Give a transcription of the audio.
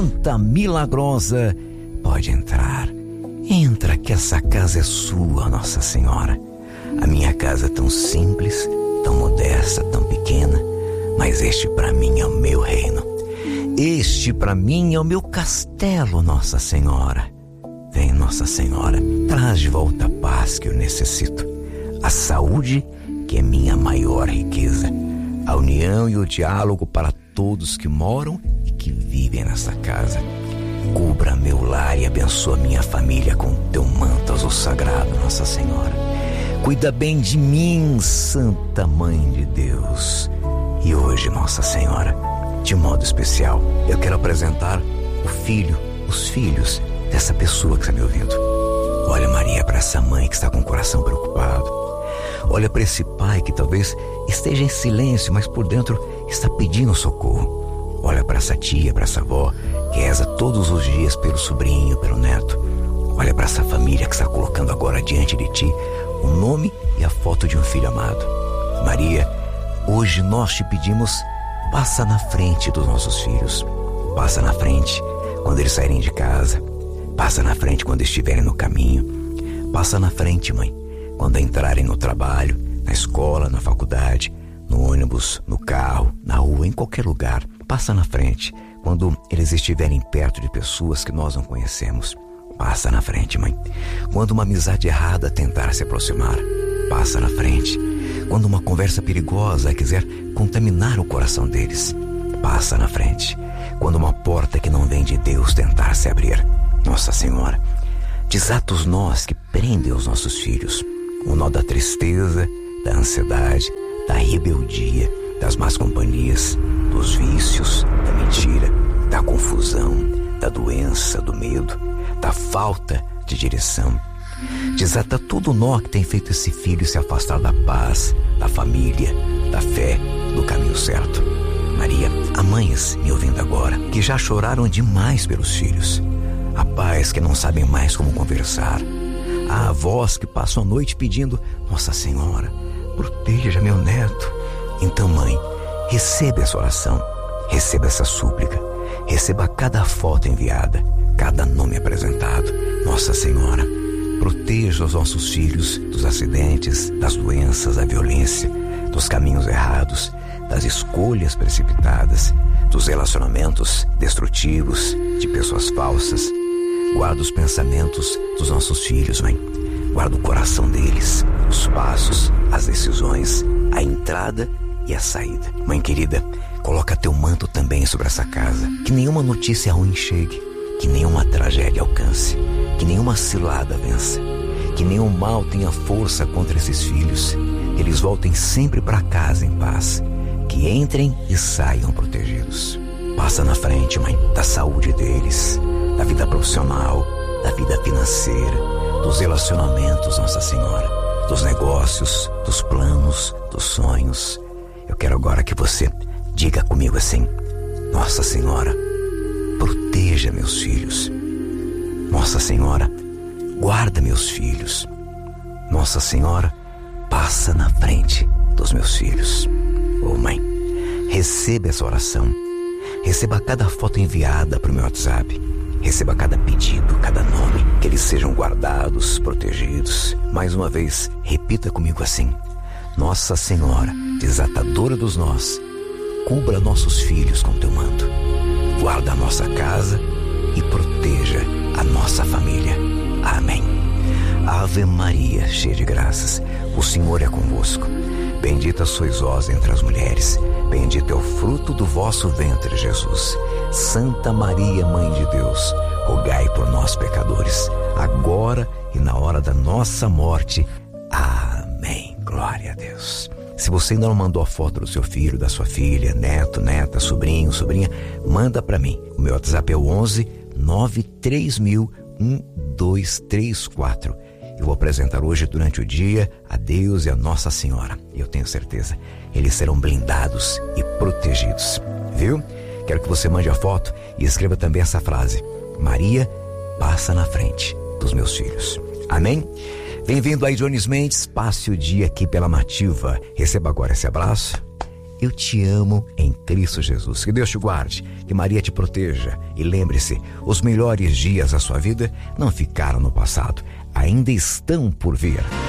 Santa Milagrosa, pode entrar. Entra que essa casa é sua, Nossa Senhora. A minha casa é tão simples, tão modesta, tão pequena, mas este para mim é o meu reino. Este para mim é o meu castelo, Nossa Senhora. Vem, Nossa Senhora, traz de volta a paz que eu necessito, a saúde que é minha maior riqueza, a união e o diálogo para todos que moram e que vivem nessa casa. Cubra meu lar e abençoa minha família com teu manto azul sagrado, Nossa Senhora. Cuida bem de mim, Santa Mãe de Deus. E hoje, Nossa Senhora, de modo especial, eu quero apresentar os filhos dessa pessoa que está me ouvindo. Olha, Maria, para essa mãe que está com o coração preocupado. Olha para esse pai que talvez esteja em silêncio, mas por dentro está pedindo socorro. Olha para essa tia, para essa avó que reza todos os dias pelo sobrinho, pelo neto. Olha para essa família que está colocando agora diante de ti o nome e a foto de um filho amado. Maria, hoje nós te pedimos, passa na frente dos nossos filhos. Passa na frente quando eles saírem de casa. Passa na frente quando estiverem no caminho. Passa na frente, mãe, quando entrarem no trabalho, na escola, na faculdade, no ônibus, no carro, na rua, em qualquer lugar. Passa na frente quando eles estiverem perto de pessoas que nós não conhecemos. Passa na frente, mãe. Quando uma amizade errada tentar se aproximar, passa na frente. Quando uma conversa perigosa quiser contaminar o coração deles, passa na frente. Quando uma porta que não vem de Deus tentar se abrir, Nossa Senhora, desata os nós que prendem os nossos filhos. O nó da tristeza, da ansiedade, da rebeldia, das más companhias, dos vícios, da mentira, da confusão, da doença, do medo, da falta de direção. Desata todo o nó que tem feito esse filho se afastar da paz, da família, da fé, do caminho certo. Maria, há mães me ouvindo agora que já choraram demais pelos filhos. Há pais que não sabem mais como conversar. Há avós que passam a noite pedindo, Nossa Senhora, proteja meu neto. Então, mãe, receba essa oração, receba essa súplica, receba cada foto enviada, cada nome apresentado. Nossa Senhora, proteja os nossos filhos dos acidentes, das doenças, da violência, dos caminhos errados, das escolhas precipitadas, dos relacionamentos destrutivos, de pessoas falsas. Guarda os pensamentos dos nossos filhos, mãe. Guarda o coração deles, os passos, as decisões, a entrada e a saída. Mãe querida, coloca teu manto também sobre essa casa. Que nenhuma notícia ruim chegue, que nenhuma tragédia alcance, que nenhuma cilada vença, que nenhum mal tenha força contra esses filhos. Que eles voltem sempre para casa em paz, que entrem e saiam protegidos. Passa na frente, mãe, da saúde deles, da vida profissional, da vida financeira, dos relacionamentos, Nossa Senhora, dos negócios, dos planos, dos sonhos. Eu quero agora que você diga comigo assim: Nossa Senhora, proteja meus filhos. Nossa Senhora, guarda meus filhos. Nossa Senhora, passa na frente dos meus filhos. Oh, mãe, receba essa oração. Receba cada foto enviada para o meu WhatsApp. Receba cada pedido, cada nome, que eles sejam guardados, protegidos. Mais uma vez, repita comigo assim: Nossa Senhora, desatadora dos nós, cubra nossos filhos com teu manto. Guarda a nossa casa e proteja a nossa família. Amém. Ave Maria, cheia de graças, o Senhor é convosco. Bendita sois vós entre as mulheres, bendito é o fruto do vosso ventre, Jesus. Santa Maria, Mãe de Deus, rogai por nós, pecadores, agora e na hora da nossa morte. Amém. Glória a Deus. Se você ainda não mandou a foto do seu filho, da sua filha, neto, neta, sobrinho, sobrinha, manda para mim. O meu WhatsApp é o 11 93000 1234. Eu vou apresentar hoje durante o dia a Deus e a Nossa Senhora. Eu tenho certeza, eles serão blindados e protegidos. Viu? Quero que você mande a foto e escreva também essa frase: Maria, passa na frente dos meus filhos. Amém? Bem-vindo aí, Jones Mendes. Passe o dia aqui pela Nativa. Receba agora esse abraço Eu te amo em Cristo Jesus. Que Deus te guarde, que Maria te proteja. E lembre-se, os melhores dias da sua vida não ficaram no passado, ainda estão por vir.